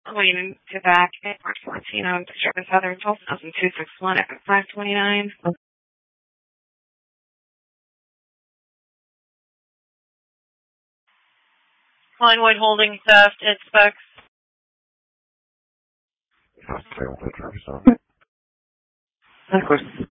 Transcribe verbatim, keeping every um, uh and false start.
Waiting to back at Port Fortino, District Southern, twelve thousand two six one at five twenty-nine. Pinewood Holding theft inspects. Of course.